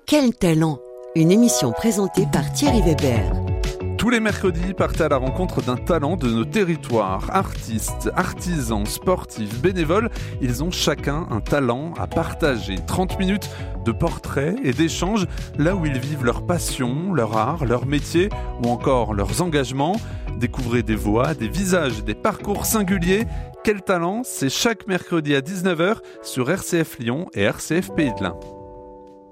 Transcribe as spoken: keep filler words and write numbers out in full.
Quel talent! Une émission présentée par Thierry Weber. Tous les mercredis, partez à la rencontre d'un talent de nos territoires. Artistes, artisans, sportifs, bénévoles, ils ont chacun un talent à partager. trente minutes de portraits et d'échanges, là où ils vivent leur passion, leur art, leur métier ou encore leurs engagements. Découvrez des voix, des visages, des parcours singuliers. Quel talent! C'est chaque mercredi à dix-neuf heures sur R C F Lyon et R C F Pays de l'Ain.